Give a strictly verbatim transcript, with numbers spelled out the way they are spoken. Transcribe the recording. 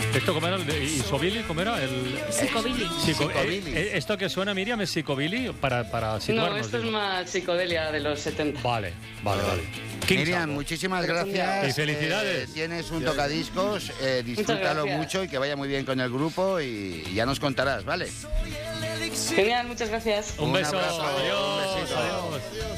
¿Esto cómo era? ¿Y Sobili cómo era? El... Psicobilly. Psico... Psicobilly. Eh, ¿Esto que suena, Miriam, es Psicobilly? Para, para situarnos. No, esto es digo. más psicodelia de los setenta. Vale, vale, vale. King Miriam, Sapo. muchísimas gracias. Y felicidades. Eh, tienes un tocadiscos, eh, disfrútalo gracias. mucho y que vaya muy bien con el grupo y ya nos contarás, ¿vale? Genial, muchas gracias. Un Un beso. abrazo, Adiós. un besito. Adiós.